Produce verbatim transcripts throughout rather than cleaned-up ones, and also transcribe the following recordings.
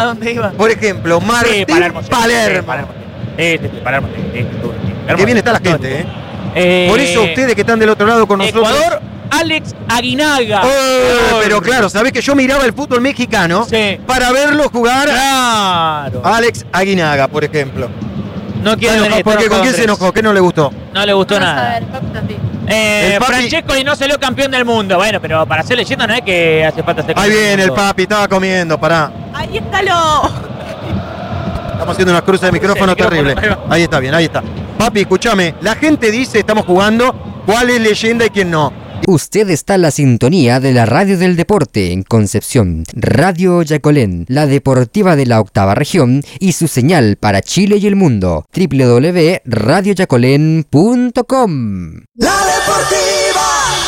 dónde iba? Por ejemplo, Martín Sí, Palermo. Sí, Palermo. sí, Palermo. Sí, sí, sí, Palermo, sí, sí, sí, sí. Qué bien está la gente, ¿eh? Eh, Por eso ustedes que están del otro lado con nosotros. Ecuador, Alex Aguinaga. Oh, pero claro, sabés que yo miraba el fútbol mexicano Sí. para verlo jugar. Claro. Alex Aguinaga, por ejemplo. No quiere Enojó, venir. porque ¿con quién se enojó? ¿Qué no le gustó? No le gustó Vamos a nada. ver, papi, papi. Eh, El papi- Francescoli no salió campeón del mundo. Bueno, pero para ser leyenda no es que hace falta ser Ahí campeón del viene el mundo. papi, estaba comiendo, pará. Ahí está lo. Estamos haciendo unas cruces de micrófono Cruce de terribles. micrófono, Ahí está bien, ahí está. Papi, escúchame, la gente dice, estamos jugando, cuál es leyenda y quién no. Usted está en la sintonía de la Radio del Deporte en Concepción, Radio Yacolén, la deportiva de la octava región y su señal para Chile y el mundo, doble u doble u doble u punto radio yacolén punto com. La Deportiva.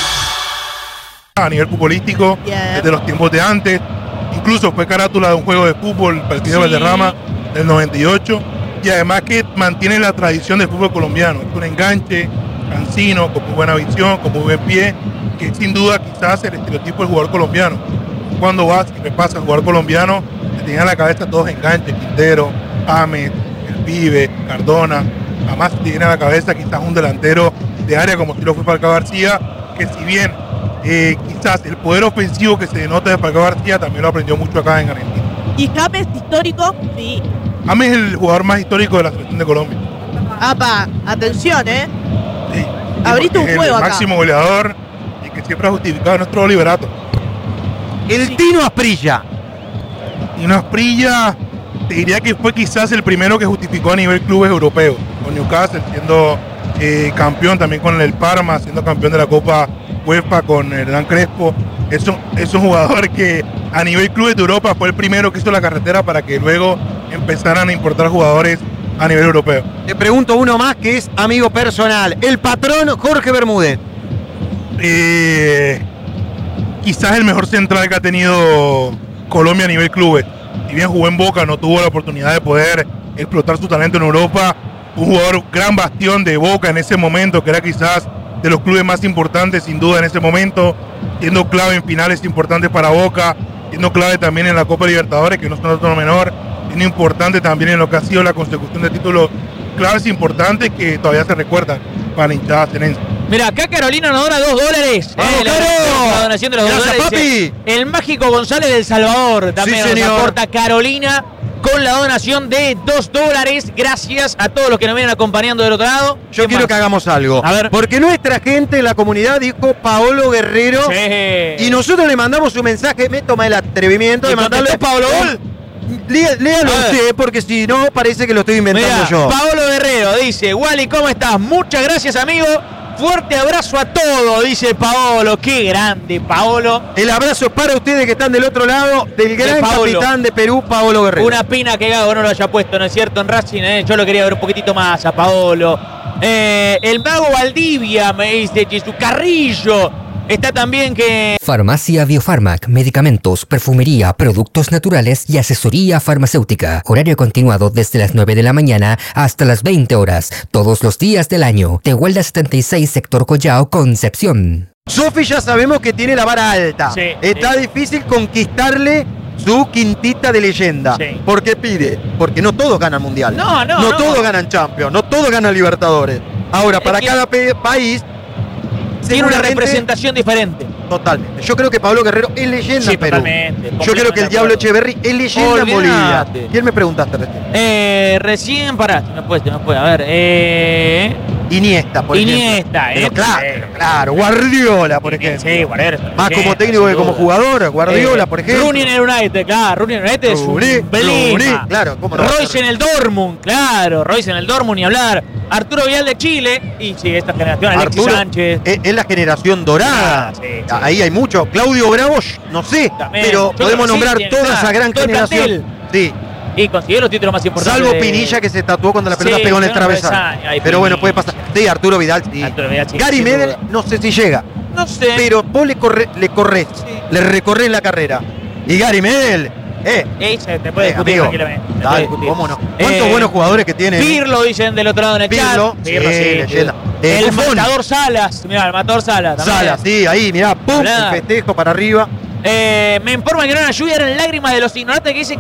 A nivel futbolístico, Yeah. desde los tiempos de antes, incluso fue carátula de un juego de fútbol, el partido de Sí. Valderrama del noventa y ocho, y además que mantiene la tradición del fútbol colombiano, es un enganche, cansino, con muy buena visión, con muy buen pie, que es sin duda quizás el estereotipo del jugador colombiano. Cuando vas y repasas al jugador colombiano, te tienen en la cabeza todos enganches, Quintero, Ames, el Pibe, Cardona, además te tiene en la cabeza quizás un delantero de área como si lo fue Falcao García, que si bien eh, quizás el poder ofensivo que se denota de Falcao García también lo aprendió mucho acá en Argentina. ¿Y James histórico? Sí. Ames es el jugador más histórico de la selección de Colombia. Apa, atención, ¿eh? Sí. Abriste un Porque es juego el acá. máximo goleador y que siempre ha justificado nuestro liberato. El Sí. Tino Asprilla. Y una Asprilla, te diría que fue quizás el primero que justificó a nivel clubes europeos, con Newcastle siendo eh, campeón, también con el Parma, siendo campeón de la Copa UEFA con Hernán Crespo. Es un, es un jugador que a nivel clubes de Europa fue el primero que hizo la carretera para que luego empezaran a importar jugadores a nivel europeo. Te pregunto uno más que es amigo personal, el patrón Jorge Bermúdez. Eh, quizás el mejor central que ha tenido Colombia a nivel clubes. Si bien jugó en Boca, no tuvo la oportunidad de poder explotar su talento en Europa. Un jugador gran bastión de Boca en ese momento, que era quizás de los clubes más importantes sin duda en ese momento, siendo clave en finales importantes para Boca, siendo clave también en la Copa Libertadores, que no es un otro menor, siendo importante también en lo que ha sido la consecución de títulos claves importantes que todavía se recuerdan para la hinchada cenense. Mira, acá Carolina nos dona dos dólares. ¡Vamos, Eh, la, Caro! la donación de los dos Gracias, dólares. Dice, papi. el mágico González del Salvador también Sí, nos señor. aporta Carolina con la donación de dos dólares. Gracias a todos los que nos vienen acompañando del otro lado. Yo ¿Qué quiero más? que hagamos algo. A ver. Porque nuestra gente en la comunidad dijo Paolo Guerrero. Sí. Y nosotros le mandamos un mensaje. Me toma el atrevimiento ¿Y de mandarle. contestó Paolo Gol? Lé- Léalo A ver. usted, porque si no, parece que lo estoy inventando Mirá, yo. Paolo Guerrero dice, Wally, ¿cómo estás? Muchas gracias, amigo. Fuerte abrazo a todos, dice Paolo. Qué grande, Paolo. El abrazo para ustedes que están del otro lado, del gran Paolo. capitán de Perú, Paolo Guerrero. Una pena que Gago no lo haya puesto, ¿no es cierto? En Racing, ¿eh? Yo lo quería ver un poquitito más a Paolo. Eh, el mago Valdivia, me dice Jesús Carrillo. Está también que... Farmacia Biofarmac, medicamentos, perfumería, productos naturales y asesoría farmacéutica. Horario continuado desde las nueve de la mañana hasta las veinte horas, todos los días del año. Tehuelda setenta y seis, sector Collao, Concepción. Sofi ya sabemos que tiene la vara alta. Sí, Está sí. difícil conquistarle su quintita de leyenda. Sí. ¿Por qué pide? Porque no todos ganan mundial. No, no, No no. todos ganan Champions, no todos ganan Libertadores. Ahora, Es para que- cada pe- país, Tiene una seguramente- representación diferente. Totalmente. Yo creo que Pablo Guerrero es leyenda Sí, en Perú. totalmente. Yo creo que el Diablo Echeverry es leyenda en Bolivia. Olvídate. ¿Quién me preguntaste recién? Eh, recién, pará, se me puede, se me puede. A ver, eh... Iniesta, por Iniesta, ejemplo. eh. Pero claro, claro. Guardiola, por ejemplo. Sí, Guardiola. Más como técnico que como jugador. Guardiola, por ejemplo. Rooney en el United, claro. Rooney en el United es un Rooney, emblema. Rooney, claro, ¿cómo no va a Royce ser? en el Dortmund, claro. Royce en el Dortmund, ni hablar. Arturo Vidal de Chile. Y sí, esta generación, Alexis Arturo Sánchez. es, es la generación dorada. Ah, sí, sí. Ahí hay mucho. Claudio Bravo, no sé, También. pero Yo podemos creo que sí, nombrar tiene toda que esa estar. gran Todo el generación. plantel. Sí, Y consiguió los títulos más importantes. salvo de- Pinilla que se tatuó cuando la pelota Sí, pegó en el pegó en el travesaño. travesaño. Ay, Pero bueno, puede Pinilla. pasar. Sí, Arturo Vidal, sí. Arturo Vidal, sí, Gary sin Medel, duda. no sé si llega. No sé. Pero vos le, corre, le corres, le recorres la carrera. Y Gary Medel, eh, Ey, se te puede eh, discutir amigo, tranquilamente. se puede dale, discutir. cómo no. ¿Cuántos Eh, buenos jugadores que tiene? Pirlo, dicen del otro lado en el Pirlo, chat. sí, leyenda. Eh, el Buffon. matador Salas. Mira, el matador Salas. también. Sala, sí, ahí, mirá, pum, Hola. el festejo para arriba. Eh, me informan que no era lluvia, eran lágrimas de los ignorantes que dicen